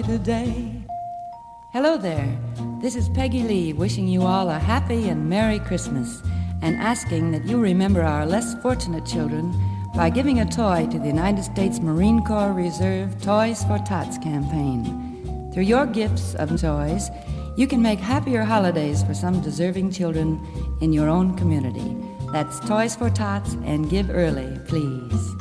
today. Hello there, this is Peggy Lee wishing you all a happy and Merry Christmas and asking that you remember our less fortunate children by giving a toy to the United States Marine Corps Reserve Toys for Tots campaign. Through your gifts of toys, you can make happier holidays for some deserving children in your own community. That's Toys for Tots, and give early, please.